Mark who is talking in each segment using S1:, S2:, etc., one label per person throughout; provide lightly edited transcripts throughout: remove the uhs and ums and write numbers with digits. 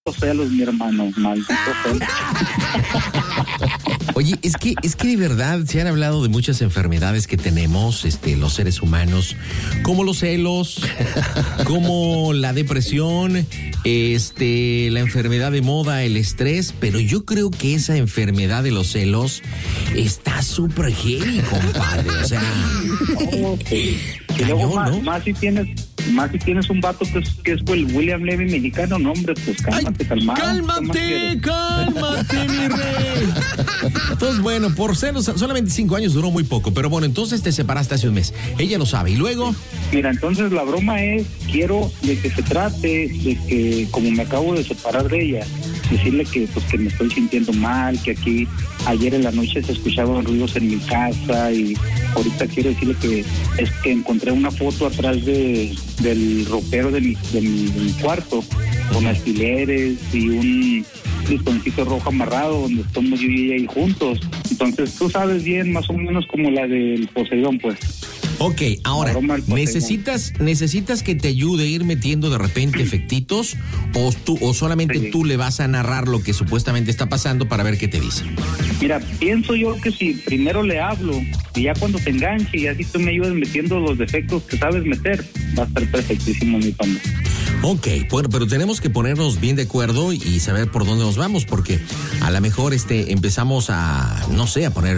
S1: celos, mi hermano, maldito celos.
S2: Oye, es que de verdad se han hablado de muchas enfermedades que tenemos, los seres humanos, como los celos, como la depresión, la enfermedad de moda, el estrés, pero yo creo que esa enfermedad de los celos está súper heavy, compadre, o sea,
S1: Y luego
S2: cañón, ¿no?
S1: más si tienes un vato que es el William Levy mexicano, no, hombre, pues cálmate, calmado.
S2: Cálmate, mi rey. Entonces, bueno, por celos, solamente 5 años duró muy poco, pero bueno, entonces te separaste hace un mes. Ella lo sabe, y luego...
S1: Mira, entonces la broma es, quiero de que se trate de que, como me acabo de separar de ella, decirle que pues que me estoy sintiendo mal, que aquí ayer en la noche se escuchaban ruidos en mi casa, y ahorita quiero decirle que es que encontré una foto atrás del ropero de mi cuarto con alfileres y un listoncito rojo amarrado donde estamos yo y ella ahí juntos. Entonces tú sabes bien más o menos como la del Poseidón, pues.
S2: Ok, ahora, ¿necesitas que te ayude a ir metiendo de repente efectitos o solamente
S1: Sí.
S2: tú le vas a narrar lo que supuestamente está pasando para ver qué te dice?
S1: Mira, pienso yo que si primero le hablo y ya cuando te enganche y así tú me ayudas metiendo los defectos que sabes meter, va a estar perfectísimo, mi panda.
S2: Ok, bueno, pero tenemos que ponernos bien de acuerdo y saber por dónde nos vamos, porque a lo mejor empezamos a poner,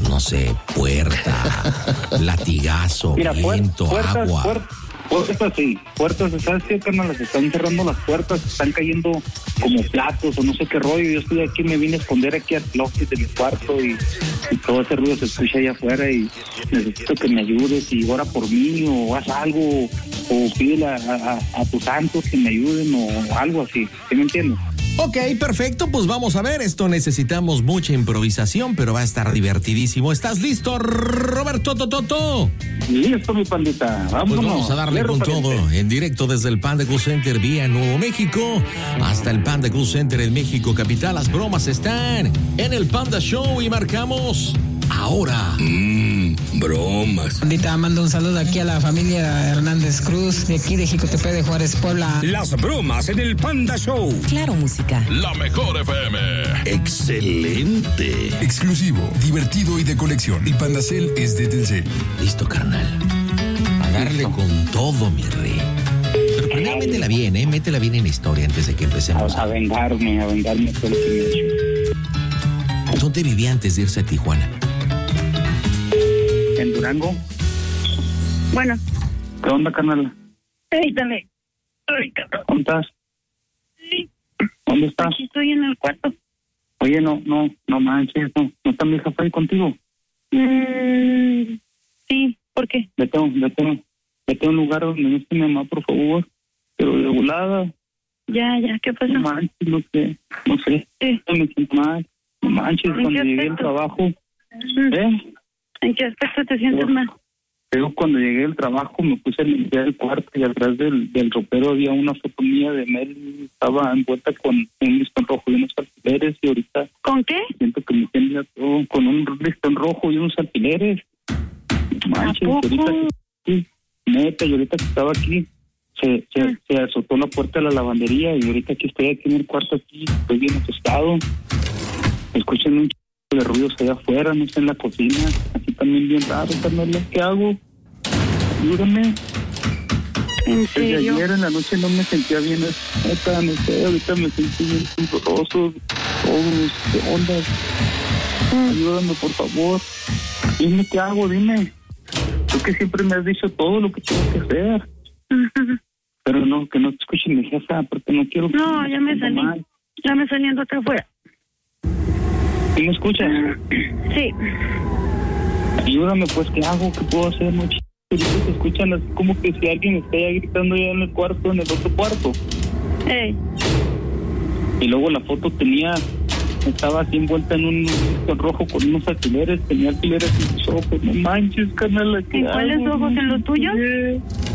S2: puerta, latigazo,
S1: Mira,
S2: viento, agua.
S1: Puertas, ¿sabes qué, carnal? Se están cerrando las puertas, se están cayendo como platos o no sé qué rollo. Yo estoy aquí, me vine a esconder aquí al closet de mi cuarto y todo ese ruido se escucha allá afuera y necesito que me ayudes y ora por mí o haz algo o pídele a tus santos que me ayuden o algo así, ¿sí me entiendes?
S2: Ok, perfecto, pues vamos a ver, esto necesitamos mucha improvisación, pero va a estar divertidísimo. ¿Estás listo, Roberto Tototo?
S1: Listo, mi pandita, vámonos.
S2: Pues vamos a darle con todo, en directo desde el Panda Cool Center vía Nuevo México, hasta el Panda Cool Center en México Capital. Las bromas están en el Panda Show y marcamos ahora.
S3: Bromas.
S4: Ahorita mando un saludo aquí a la familia Hernández Cruz, de aquí de Jicotepec de Juárez, Puebla.
S3: Las bromas en el Panda Show.
S5: Claro, música.
S6: La mejor FM.
S3: Excelente.
S6: Exclusivo, divertido y de colección. Y Pandacel es de Telcel.
S2: Listo, carnal. A darle con todo, mi rey. Pero primero métela bien, métela bien en la historia antes de que empecemos.
S1: A vengarme todo lo que me he hecho.
S2: ¿Dónde vivía antes de irse a Tijuana?
S1: En Durango.
S7: Bueno,
S1: ¿Qué onda, carnal?
S7: permítame. Ay, cabrón.
S1: ¿Dónde estás?
S7: Sí,
S1: ¿Dónde estás?
S7: aquí estoy en el cuarto.
S1: Oye, no manches, no está mi jefa ahí contigo.
S7: Sí, ¿por qué?
S1: Vete a un lugar donde no esté mi mamá, por favor. Pero de volada,
S7: Ya, ¿qué pasó?
S1: no manches, no sé.
S7: Sí.
S1: Me siento mal. No manches,
S7: ¿En
S1: cuando
S7: qué
S1: llegué al
S7: aspecto?
S1: trabajo.
S7: ¿En qué aspecto te sientes mal?
S1: Pero cuando llegué al trabajo me puse a limpiar el cuarto y atrás del ropero había una foto mía de Mel. Estaba envuelta con un listón rojo y unos alfileres y ahorita
S7: ¿Con qué?
S1: siento que me tiembla todo con un listón rojo y unos alfileres. Manches,
S7: ¿A poco?
S1: ahorita sí, neta, y ahorita que estaba aquí se azotó la puerta de la lavandería y ahorita que estoy aquí en el cuarto aquí, estoy bien asustado. Escuchan un de ruidos allá afuera, no sé, en la cocina, así también bien raro, Carmela. ¿Qué hago? Ayúdame.
S7: ¿En
S1: Desde
S7: serio?
S1: ayer en la noche no me sentía bien, neta, no sé, ahorita me sentí bien sudoroso, todo, ¿qué onda? Ayúdame, por favor. Dime qué hago, dime. Tú que siempre me has dicho todo lo que tengo que hacer. Pero no, que no te escuche mi jefa, porque no quiero...
S7: No,
S1: que
S7: ya me
S1: sienta
S7: salí.
S1: mal.
S7: Ya me saliendo acá afuera.
S1: ¿Sí me escuchas?
S7: Sí.
S1: Ayúdame, pues, ¿qué hago? ¿Qué puedo hacer? No, ahorita se escuchan así como que si alguien está ya gritando ya en el cuarto, en el otro cuarto.
S7: Ey,
S1: Y luego la foto estaba así envuelta en un listón rojo con unos alfileres, tenía alfileres en los ojos. No manches, carnal, ¿qué
S7: ¿en cuáles
S1: hago?
S7: ojos? ¿En los tuyos?